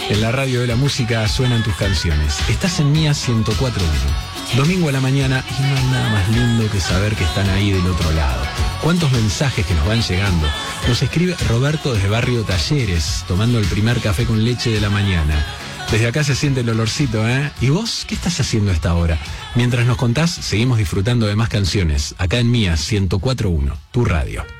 En la radio de la música suenan tus canciones. Estás en Mía 104.1. Domingo a la mañana y no hay nada más lindo que saber que están ahí del otro lado. ¿Cuántos mensajes que nos van llegando? Nos escribe Roberto desde Barrio Talleres, tomando el primer café con leche de la mañana. Desde acá se siente el olorcito, ¿eh? ¿Y vos qué estás haciendo a esta hora? Mientras nos contás, seguimos disfrutando de más canciones. Acá en Mía 104.1, tu radio.